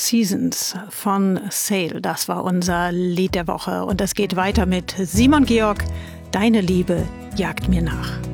Seasons von Sale. Das war unser Lied der Woche. Und es geht weiter mit Simon Georg. Deine Liebe jagt mir nach.